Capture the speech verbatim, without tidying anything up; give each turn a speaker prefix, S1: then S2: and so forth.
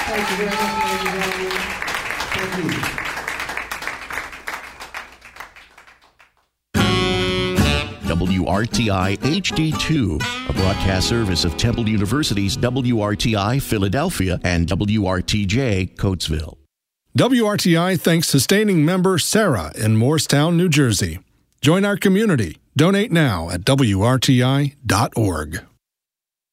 S1: Thank you very much, ladies and gentlemen. Thank you.
S2: W R T I H D two, a broadcast service of Temple University's W R T I Philadelphia and W R T J Coatesville.
S3: W R T I thanks sustaining member Sarah in Morristown, New Jersey. Join our community. Donate now at W R T I dot org.